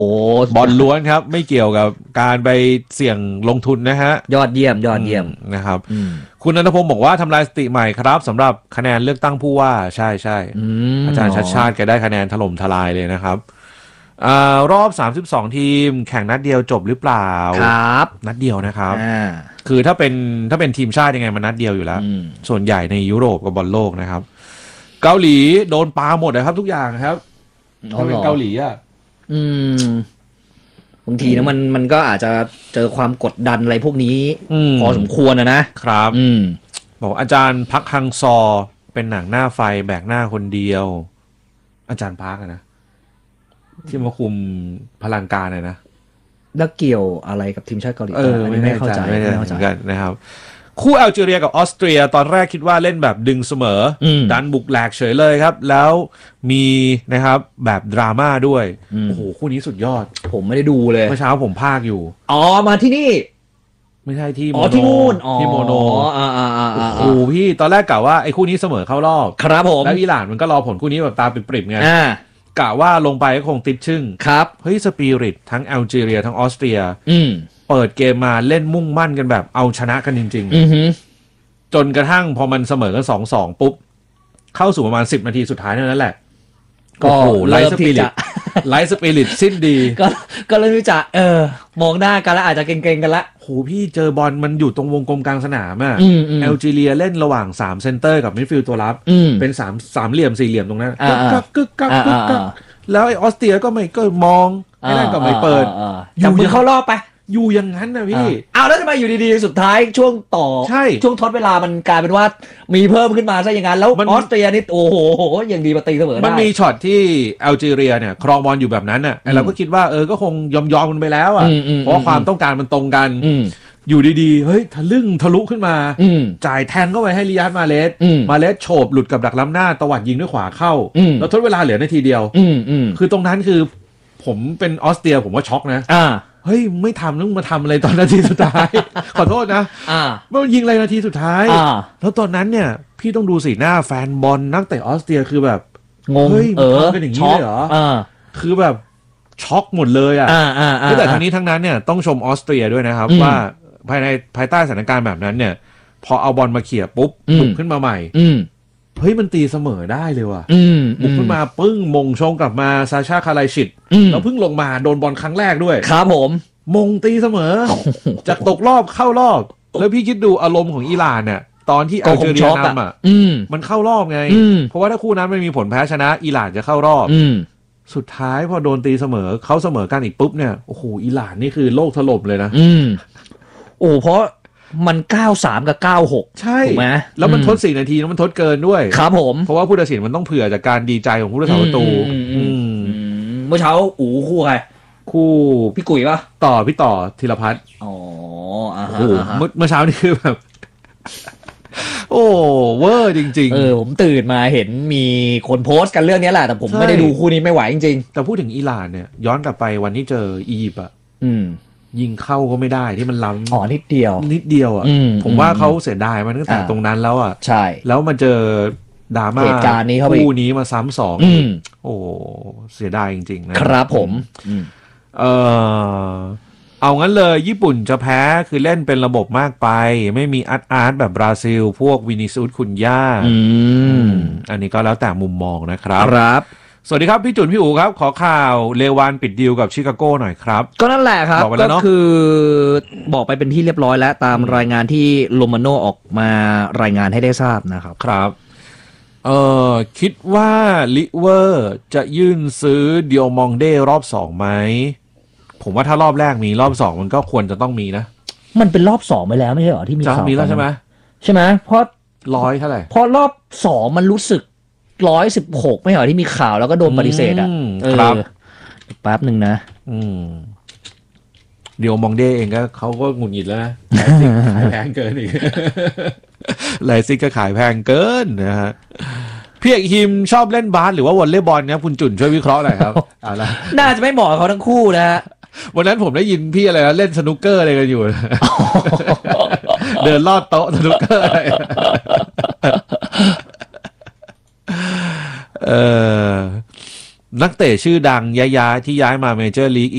โอ้บอลล้วนครับไม่เกี่ยวกับการไปเสี่ยงลงทุนนะฮะยอดเยี่ยมนะครับคุณณัฐพงศ์บอกว่าทำลายสถิติใหม่ครับสำหรับคะแนนเลือกตั้งผู้ว่าใช่อาจารย์ชัชชาติแกได้คะแนนถล่มทลายเลยนะครับรอบ32ทีมแข่งนัดเดียวจบหรือเปล่าครับนัดเดียวนะครับคือถ้าเป็นทีมชาติยังไงมันนัดเดียวอยู่แล้วส่วนใหญ่ในยุโรปกับบอลโลกนะครับเกาหลีโดนปาหมดนะครับทุกอย่างครับถ้าเป็นเกาหลีบางทีนะมันก็อาจจะเจอความกดดันอะไรพวกนี้พอสมควรนะครับบอกอาจารย์พักฮังซอเป็นหนังหน้าไฟแบกหน้าคนเดียวอาจารย์พักนะที่มาคุมพลังการนะแล้วเกี่ยวอะไรกับทีมชาติเกาหลีไม่เข้าใจกันนะครับคู่แอลจีเรียกับออสเตรียตอนแรกคิดว่าเล่นแบบดึงเสมอดันบุกแหลกเฉยเลยครับแล้วมีนะครับแบบดราม่าด้วยโอ้โหคู่นี้สุดยอดผมไม่ได้ดูเลยเมื่อเช้าผมพากอยู่มาที่นี่ไม่ใช่ที่ที่นู่นที่โมโนโอ้พี่ตอนแรกกะว่าไอ้คู่นี้เสมอเข้ารอบครับผมแล้วอิหร่านมันก็รอผลคู่นี้แบบตาปริบๆไงกะว่าลงไปก็คงติดชึ่งครับเฮ้ยสปิริตทั้งแอลจีเรียทั้งออสเตรียเปิดเกมมาเล่นมุ่งมั่นกันแบบเอาชนะกันจริงๆจนกระทั่งพอมันเสมอกัน 2-2 ปุ๊บเข้าสู่ประมาณ10นาทีสุดท้ายนั่นแหละก็ไลฟ์สปิริตสิ้นดีก็เริ่มที่จะมองหน้ากันแล้วอาจจะเกรงๆกันละโหพี่เจอบอลมันอยู่ตรงวงกลมกลางสนามอ่ะแอลจีเรียเล่นระหว่าง3เซนเตอร์กับมิดฟิลด์ตัวรับเป็น3เหลี่ยม4เหลี่ยมตรงนั้นกึกกักแล้วไอ้ออสเตรียก็มองไอ้นั่นก็ไม่เปิดอยู่เข้ารอบไปอยู่อย่างนั้นนะพี่แล้วทำไมอยู่ดีๆสุดท้ายช่วงต่อช่วงทดเวลามันกลายเป็นว่ามีเพิ่มขึ้นมาซะอย่างนั้นแล้วออสเตรียนี่โอ้โหยังดีมาตีเสมอได้มันมีช็อตที่แอลจีเรียเนี่ยครองบอลอยู่แบบนั้นน่ะเราก็คิดว่าก็คงยอมมันไปแล้วอ่ะเพราะความต้องการมันตรงกันอยู่ดีๆเฮ้ยทะลุขึ้นมาจ่ายแทงเข้าไปให้ริยัดมาเลสโฉบหลุดกับดักล้ำหน้าตวัดยิงด้วยขวาเข้าแล้วทดเวลาเหลือนาทีเดียวคือตรงนั้นคือผมเป็นออสเตรียผมว่าช็อกนะเฮ้ยไม่ทำแล้วมาทำอะไรตอนนาทีสุดท้าย ขอโทษนะมันยิงอะไรนาทีสุดท้ายแล้วตอนนั้นเนี่ยพี่ต้องดูสีหน้าแฟนบอลนักเตะออสเตรียคือแบบงงเฮ้ยทำกันอย่างนี้เลยเหรอคือแบบช็อกหมดเลยแต่ทั้งนี้ทั้งนั้นเนี่ยต้องชมออสเตรียด้วยนะครับว่าภายใต้สถานการณ์แบบนั้นเนี่ยพอเอาบอลมาเขี่ยปุ๊บบุกขึ้นมาใหม่เฮ้ยมันตีเสมอได้เลยว่ะบุกขึ้นมาปึ้งมงชงกลับมาซาชาคาไลชิตแล้วเพิ่งลงมาโดนบอลครั้งแรกด้วยครับผมมงตีเสมอจากตกรอบเข้ารอบแล้วพี่คิดดูอารมณ์ของอิหร่านเนี่ยตอนที่อัลจีเรียนำมันเข้ารอบไงเพราะว่าถ้าคู่นั้นไม่มีผลแพ้ชนะอิหร่านจะเข้ารอบสุดท้ายพอโดนตีเสมอเขาเสมอกันอีกปุ๊บเนี่ยโอ้โหอิหร่านนี่คือโลกถล่มเลยนะเพราะมัน93กับ96 ใช่ถูกไหมแล้วมันทด4นาทีแล้วมันทดเกินด้วยครับผมเพราะว่าผู้ตัดสินมันต้องเผื่อจากการดีใจของผู้รักษาประตูเมื่อเช้าคู่ใครคู่พี่กุ๋ยป่ะพี่ต่อธีรพัฒน์โอ้โหเมื่อเช้านี่คือแบบโอ้เวอร์จริงๆผมตื่นมาเห็นมีคนโพสต์กันเรื่องนี้แหละแต่ผมไม่ได้ดูคู่นี้ไม่ไหวจริงๆแต่พูดถึงอิหร่านเนี่ยย้อนกลับไปวันที่เจออียิปต์ยิงเข้าก็ไม่ได้ที่มันล้ำนิดเดียวอ่ะผมว่าเขาเสียดายมันตั้งแต่ตรงนั้นแล้วอ่ะใช่แล้วมาเจอดราม่าเหตุการณ์นี้คู่นี้มาซ้ำสองโอ้เสียดายจริงๆนะครับผมเอางั้นเลยญี่ปุ่นจะแพ้คือเล่นเป็นระบบมากไปไม่มีอาร์ตแบบบราซิลพวกวินิซูสคุนย่าอันนี้ก็แล้วแต่มุมมองนะครับครับสวัสดีครับพี่จุนพี่อู๋ครับขอข่าวเลวานปิดดีลกับชิคาโก้หน่อยครับก็นั่นแหละครับก็คือบอกไปเป็นที่เรียบร้อยแล้วตามรายงานที่โรมาโนออกมารายงานให้ได้ทราบนะครับครับคิดว่าลิเวอร์จะยื่นซื้อเดียวมองเด้รอบ2ไหมผมว่าถ้ารอบแรกมีรอบ2มันก็ควรจะต้องมีนะมันเป็นรอบ2ไปแล้วไม่ใช่เหรอที่มีข่าวมีแล้วใช่ไหมเพราะ 100เท่าไหร่พอรอบ2มันรู้สึก116ไม่เหรอที่มีข่าวแล้วก็โดนปฏิเสธครับแป๊บนึงนะเดี๋ยวมองเด้เองก็เขาก็หงุดหงิดแล้วนะขายแพงเกินอีกไลซิกก็ขายแพงเกินนะฮะพี่เอกฮิมชอบเล่นบาสหรือว่าวอลเลย์บอลครับคุณจุนช่วยวิเคราะห์หน่อยครับน่าจะไม่เหมาะเขาทั้งคู่นะฮะวันนั้นผมได้ยินพี่อะไรนะเล่นสนุกเกอร์อะไรกันอยู่เดินลอดโต๊ะสนุกเกอร์อะไรนักเตะชื่อดังย้ายที่ย้ายมาเมเจอร์ลีก